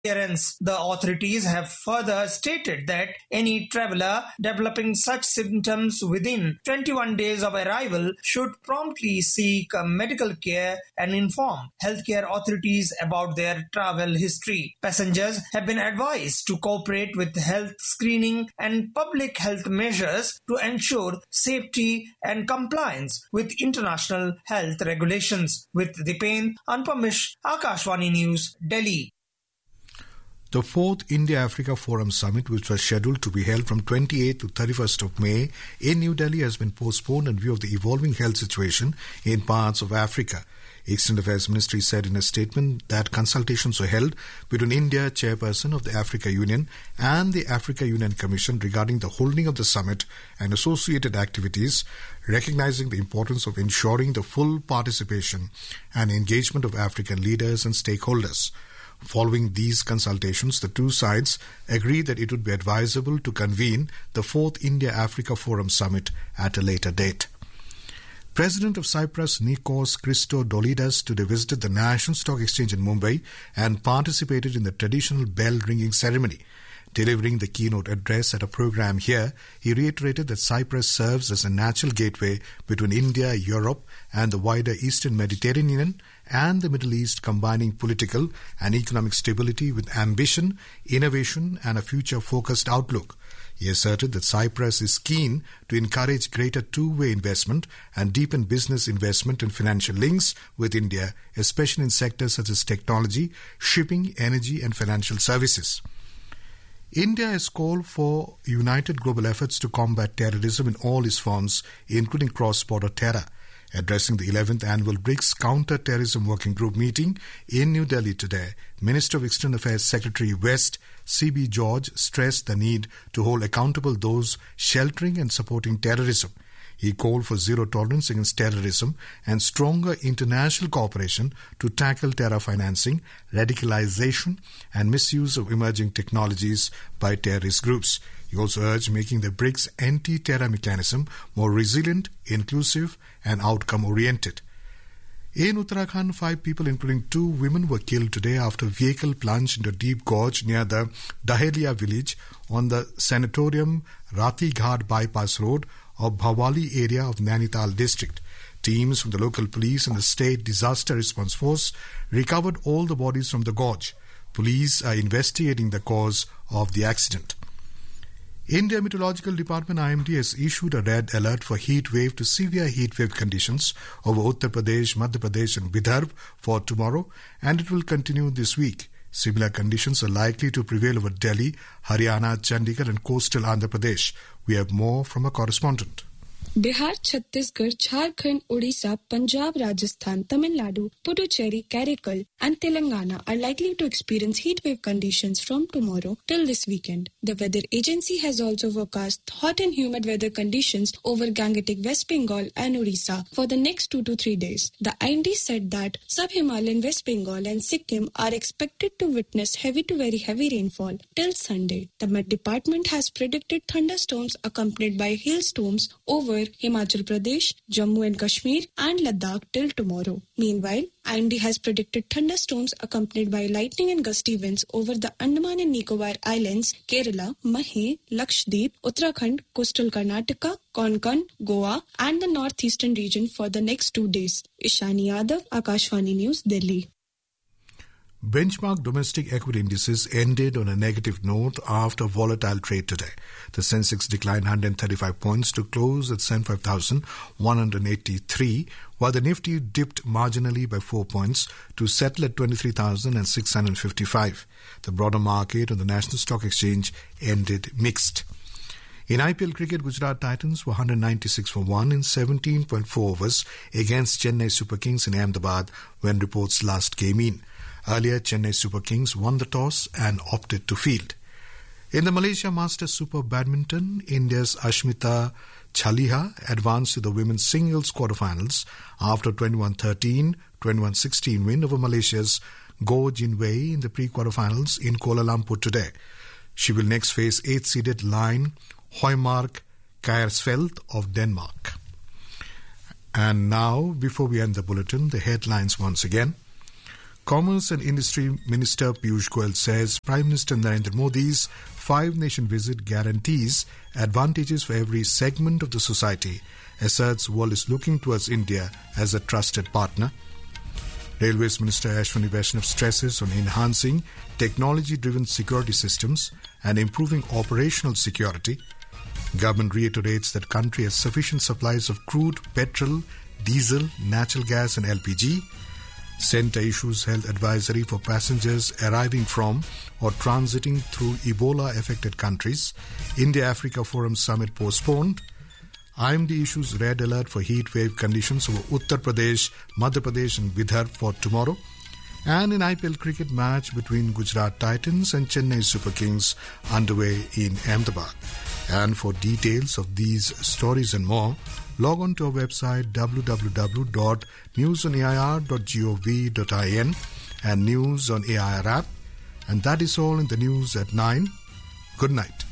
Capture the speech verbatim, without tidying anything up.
clearance. The authorities have further stated that any traveller developing such symptoms within twenty-one days of arrival should promptly seek medical care and inform healthcare authorities about their travel history. Passengers have been advised to cooperate with health screening and public health measures to ensure safety and compliance with international health regulations. With Dipen, Anupam Mishra, Akashvani News, Delhi. The fourth India-Africa Forum Summit, which was scheduled to be held from twenty-eighth to thirty-first of May in New Delhi, has been postponed in view of the evolving health situation in parts of Africa. External Affairs Ministry said in a statement that consultations were held between India, chairperson of the Africa Union, and the Africa Union Commission regarding the holding of the summit and associated activities, recognizing the importance of ensuring the full participation and engagement of African leaders and stakeholders. Following these consultations, the two sides agreed that it would be advisable to convene the fourth India-Africa Forum Summit at a later date. President of Cyprus, Nikos Christodoulides, today visited the National Stock Exchange in Mumbai and participated in the traditional bell-ringing ceremony. Delivering the keynote address at a program here, he reiterated that Cyprus serves as a natural gateway between India, Europe, and the wider Eastern Mediterranean and the Middle East, combining political and economic stability with ambition, innovation, and a future-focused outlook. He asserted that Cyprus is keen to encourage greater two-way investment and deepen business investment and financial links with India, especially in sectors such as technology, shipping, energy, and financial services. India has called for united global efforts to combat terrorism in all its forms, including cross-border terror. Addressing the eleventh annual BRICS Counter-Terrorism Working Group meeting in New Delhi today, Minister of External Affairs Secretary West C B George stressed the need to hold accountable those sheltering and supporting terrorism. He called for zero tolerance against terrorism and stronger international cooperation to tackle terror financing, radicalization, and misuse of emerging technologies by terrorist groups. He also urged making the BRICS anti-terror mechanism more resilient, inclusive, and outcome-oriented. In Uttarakhand, five people, including two women, were killed today after a vehicle plunged into a deep gorge near the Dahelia village on the Sanatorium Rati Ghat bypass road of Bhawali area of Nainital district. Teams from the local police and the state disaster response force recovered all the bodies from the gorge. Police are investigating the cause of the accident. India Meteorological Department I M D has issued a red alert for heat wave to severe heat wave conditions over Uttar Pradesh, Madhya Pradesh and Vidarbha for tomorrow, and it will continue this week. Similar conditions are likely to prevail over Delhi, Haryana, Chandigarh and coastal Andhra Pradesh. We have more from a correspondent. Bihar, Chhattisgarh, Jharkhand, Odisha, Punjab, Rajasthan, Tamil Nadu, Puducherry, Karaikal and Telangana are likely to experience heatwave conditions from tomorrow till this weekend. The weather agency has also forecast hot and humid weather conditions over Gangetic, West Bengal and Odisha for the next two to three days. The I M D said that sub-Himalayan West Bengal and Sikkim are expected to witness heavy to very heavy rainfall till Sunday. The Met Department has predicted thunderstorms accompanied by hailstorms over Himachal Pradesh, Jammu and Kashmir and Ladakh till tomorrow. Meanwhile, I M D has predicted thunderstorms accompanied by lightning and gusty winds over the Andaman and Nicobar Islands, Kerala, Mahe, Lakshadweep, Uttarakhand, coastal Karnataka, Konkan, Goa and the northeastern region for the next two days. Ishani Yadav, Akashvani News, Delhi. Benchmark domestic equity indices ended on a negative note after volatile trade today. The Sensex declined one hundred thirty-five points to close at seventy-five thousand one hundred eighty-three, while the Nifty dipped marginally by four points to settle at twenty-three thousand six hundred fifty-five. The broader market on the National Stock Exchange ended mixed. In I P L cricket, Gujarat Titans were one hundred ninety-six for one in seventeen point four overs against Chennai Super Kings in Ahmedabad when reports last came in. Earlier, Chennai Super Kings won the toss and opted to field. In the Malaysia Masters Super Badminton, India's Ashmita Chaliha advanced to the women's singles quarterfinals after twenty-one thirteen, twenty-one sixteen win over Malaysia's Goh Jin Wei in the pre-quarterfinals in Kuala Lumpur today. She will next face eighth-seeded Line Højmark Kjærsfeldt of Denmark. And now, before we end the bulletin, the headlines once again. Commerce and Industry Minister Piyush Goyal says Prime Minister Narendra Modi's five-nation visit guarantees advantages for every segment of the society, asserts world is looking towards India as a trusted partner. Railways Minister Ashwini Vaishnav stresses on enhancing technology-driven security systems and improving operational security. Government reiterates that country has sufficient supplies of crude, petrol, diesel, natural gas and L P G. Centre issues health advisory for passengers arriving from or transiting through Ebola-affected countries. India-Africa Forum Summit postponed. I M D issues red alert for heat wave conditions over Uttar Pradesh, Madhya Pradesh and Bidhar for tomorrow. And an I P L cricket match between Gujarat Titans and Chennai Super Kings underway in Ahmedabad. And for details of these stories and more, log on to our website w w w dot news on a i r dot gov dot in and News on A I R app. And that is all in the news at nine. Good night.